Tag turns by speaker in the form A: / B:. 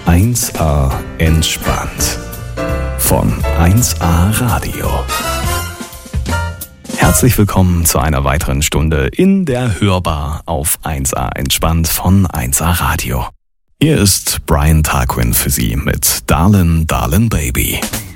A: 1A entspannt von 1A Radio. Herzlich willkommen zu einer weiteren Stunde in der Hörbar auf 1A entspannt von 1A Radio. Hier ist Brian Tarquin für Sie mit Darlin', Darlin' Baby.